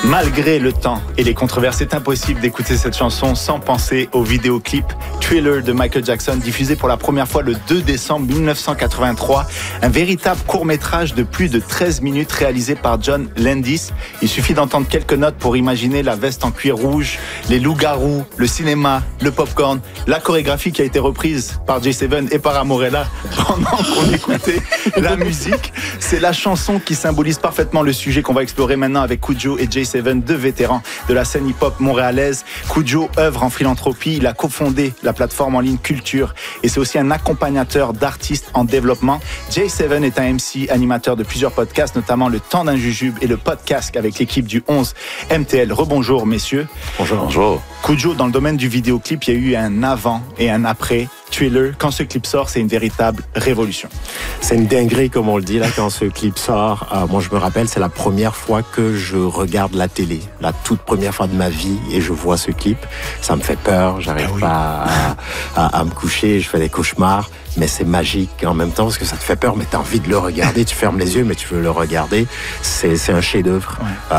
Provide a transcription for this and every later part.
Malgré le temps et les controverses, c'est impossible d'écouter cette chanson sans penser au vidéoclip Thriller de Michael Jackson, diffusé pour la première fois le 2 décembre 1983. Un véritable court-métrage de plus de 13 minutes réalisé par John Landis. Il suffit d'entendre quelques notes pour imaginer la veste en cuir rouge, les loups-garous, le cinéma, le popcorn, la chorégraphie qui a été reprise par J7 et par Amorella pendant qu'on écoutait la musique. C'est la chanson qui symbolise parfaitement le sujet qu'on va explorer maintenant avec Khujo et J7, deux vétérans de la scène hip-hop montréalaise. Khujo œuvre en philanthropie, il a cofondé la plateforme en ligne Culture et c'est aussi un accompagnateur d'artistes en développement. J7 est un MC animateur de plusieurs podcasts, notamment Le Temps d'un Jujube et le podcast avec l'équipe du 11 MTL. Rebonjour messieurs. Bonjour. Bonjour. Khujo, dans le domaine du vidéoclip, il y a eu un avant et un après Thriller. Quand ce clip sort, c'est une véritable révolution. C'est une dinguerie, comme on le dit là, quand ce clip sort. Moi, je me rappelle, c'est la première fois que je regarde la télé, la toute première fois de ma vie, et je vois ce clip. Ça me fait peur, j'arrive pas à me coucher, je fais des cauchemars. Mais c'est magique en même temps parce que ça te fait peur, mais t'as envie de le regarder. Tu fermes les yeux, mais tu veux le regarder. C'est un chef-d'œuvre.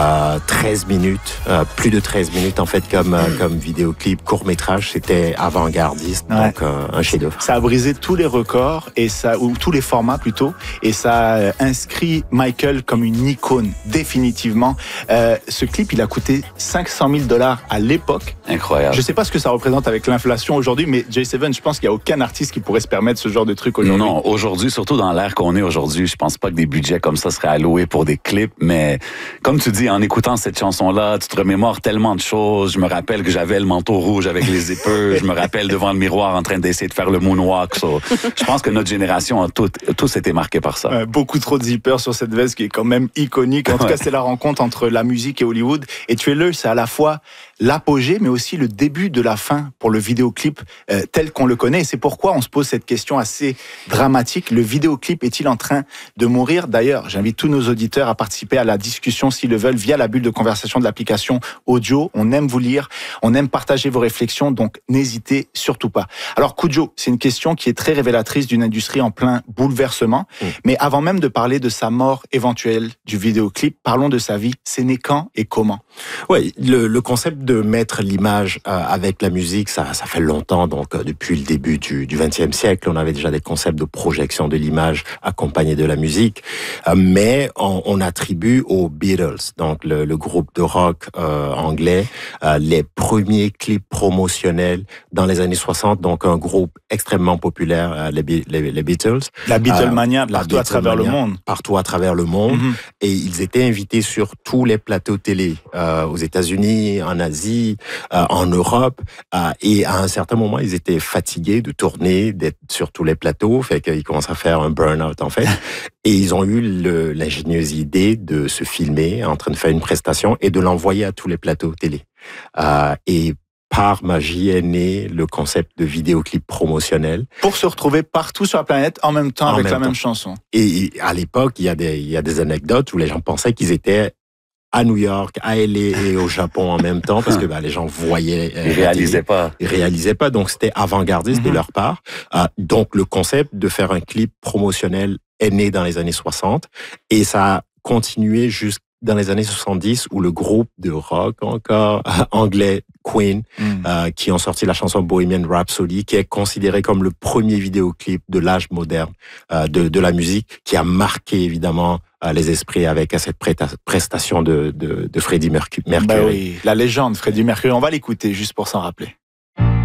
13 minutes, plus de 13 minutes en fait comme vidéoclip, court-métrage. C'était avant-gardiste, donc un chef-d'œuvre. Ça a brisé tous les records et ou tous les formats plutôt, et ça a inscrit Michael comme une icône définitivement. Ce clip, il a coûté $500,000 à l'époque. Incroyable. Je sais pas ce que ça représente avec l'inflation aujourd'hui, mais J7, je pense qu'il y a aucun artiste qui pourrait se permettre ce genre de truc aujourd'hui. Non, aujourd'hui, surtout dans l'ère qu'on est aujourd'hui, je pense pas que des budgets comme ça seraient alloués pour des clips, mais comme tu dis, en écoutant cette chanson-là, tu te remémores tellement de choses. Je me rappelle que j'avais le manteau rouge avec les épeux, je me rappelle devant le miroir en train d'essayer de faire le moonwalk. Je pense que notre génération a tous été marqués par ça. Beaucoup trop de zippers sur cette veste qui est quand même iconique. En tout cas, c'est la rencontre entre la musique et Hollywood. Et Thriller, c'est à la fois l'apogée, mais aussi le début de la fin pour le vidéoclip tel qu'on le connaît. Et c'est pourquoi on se pose cette question assez dramatique. Le vidéoclip est-il en train de mourir? D'ailleurs, j'invite tous nos auditeurs à participer à la discussion s'ils le veulent via la bulle de conversation de l'application audio. On aime vous lire, on aime partager vos réflexions, donc n'hésitez surtout pas. Alors Khujo, c'est une question qui est très révélatrice d'une industrie en plein bouleversement. Mais avant même de parler de sa mort éventuelle du vidéoclip, parlons de sa vie. C'est né quand et comment? Oui, le concept de mettre l'image avec la musique, ça fait longtemps, donc depuis le début du XXe siècle, on avait déjà des concepts de projection de l'image accompagnés de la musique, mais on attribue aux Beatles, donc le groupe de rock anglais, les premiers clips promotionnels dans les années 60, donc un groupe extrêmement populaire, les Beatles. La Beatlemania partout à travers le monde. Partout à travers le monde, et ils étaient invités sur tous les plateaux télé, aux États-Unis, en Asie, en Europe, et à un certain moment, ils étaient fatigués de tourner, d'être sur tous les plateaux, fait qu'ils commencent à faire un burn-out en fait, et ils ont eu l'ingénieuse idée de se filmer en train de faire une prestation et de l'envoyer à tous les plateaux télé. Et par magie est né le concept de vidéoclip promotionnel. Pour se retrouver partout sur la planète en même temps avec la même chanson. Et à l'époque, il y a des anecdotes où les gens pensaient qu'ils étaient à New York, à LA et au Japon en même temps, parce que les gens voyaient... Ils réalisaient pas. Donc c'était avant-gardiste de leur part. Donc le concept de faire un clip promotionnel est né dans les années 60, et ça a continué jusqu'à dans les années 70, où le groupe de rock encore anglais Queen, qui ont sorti la chanson Bohemian Rhapsody, qui est considéré comme le premier vidéoclip de l'âge moderne de la musique, qui a marqué évidemment les esprits avec cette prestation de Freddie Mercury. Oui, la légende Freddie Mercury. On va l'écouter juste pour s'en rappeler.